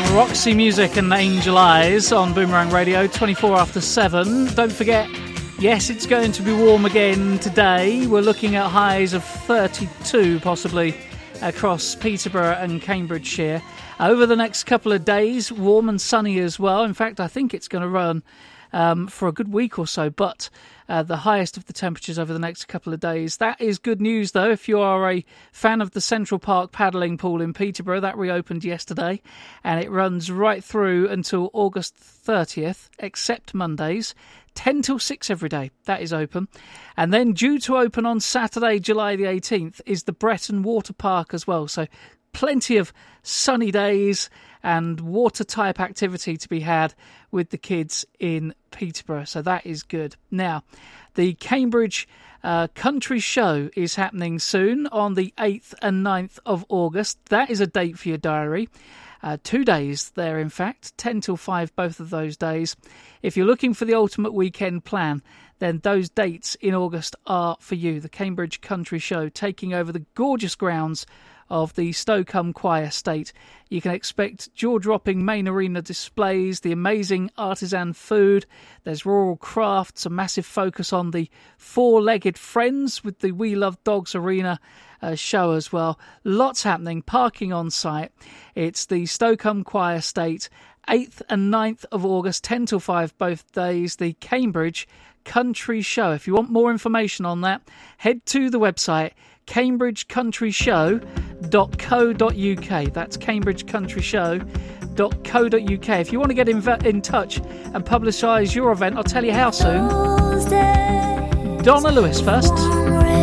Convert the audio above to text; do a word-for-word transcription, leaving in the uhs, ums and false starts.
Roxy Music and Angel Eyes on Boomerang Radio, twenty-four after seven. Don't forget, yes, it's going to be warm again today. We're looking at highs of thirty-two possibly across Peterborough and Cambridgeshire. Over the next couple of days, warm and sunny as well. In fact, I think it's going to run um, for a good week or so, but uh, the highest of the temperatures over the next couple of days. That is good news, though, if you are a fan of the Central Park paddling pool in Peterborough. That reopened yesterday, and it runs right through until August thirtieth, except Mondays. ten till six every day, that is open. And then due to open on Saturday, July the eighteenth, is the Bretton Water Park as well. So plenty of sunny days and water-type activity to be had with the kids in Peterborough. So that is good. Now, the Cambridge uh, Country Show is happening soon on the eighth and ninth of August. That is a date for your diary. Uh, two days there, in fact, ten till five, both of those days. If you're looking for the ultimate weekend plan, then those dates in August are for you. The Cambridge Country Show taking over the gorgeous grounds of the Stoke-cum-Quoy estate. You can expect jaw-dropping main arena displays, the amazing artisan food. There's rural crafts, a massive focus on the four-legged friends with the We Love Dogs arena uh, show as well. Lots happening, parking on site. It's the Stoke-cum-Quoy estate, eighth and ninth of August, ten till five both days, the Cambridge Country Show. If you want more information on that, head to the website cambridge country show dot co dot uk. That's cambridge country show dot co dot uk. If you want to get in, in touch and publicise your event, I'll tell you how soon. Donna Lewis first.